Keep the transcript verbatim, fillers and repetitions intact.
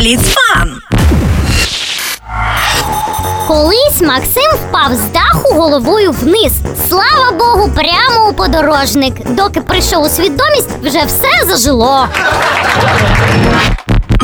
Поліцфан. Колись Максим впав з даху головою вниз. Слава Богу, прямо у подорожник. Доки прийшов у свідомість, вже все зажило.